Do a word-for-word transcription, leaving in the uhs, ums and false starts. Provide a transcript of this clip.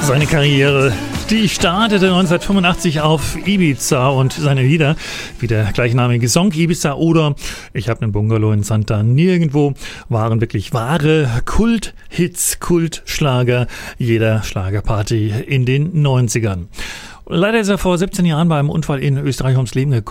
Seine Karriere, die startete neunzehnhundertfünfundachtzig auf Ibiza und seine Lieder, wie der gleichnamige Song Ibiza oder Ich habe einen Bungalow in Santa Nirgendwo, waren wirklich wahre Kult-Hits, Kultschlager jeder Schlagerparty in den neunzigern. Leider ist er vor siebzehn Jahren bei einem Unfall in Österreich ums Leben gekommen.